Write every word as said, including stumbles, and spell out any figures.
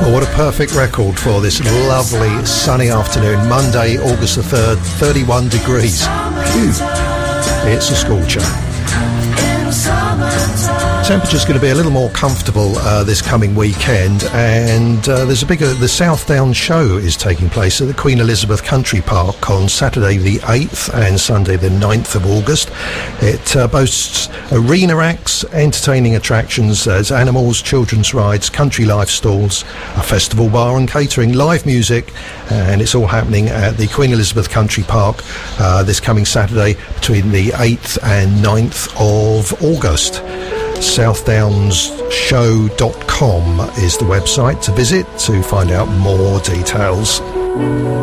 Oh, what a perfect record for this lovely sunny afternoon, Monday, August the third, thirty-one degrees. Phew. It's a scorcher. Temperature's going to be a little more comfortable uh, this coming weekend, and uh, there's a bigger the South Downs show is taking place at the Queen Elizabeth Country Park on Saturday the eighth and Sunday the ninth of August. It uh, boasts arena acts, entertaining attractions, there's animals, children's rides, country life stalls, a festival bar and catering, live music, and it's all happening at the Queen Elizabeth Country Park uh, this coming Saturday between the eighth and ninth of August. south downs show dot com is the website to visit to find out more details.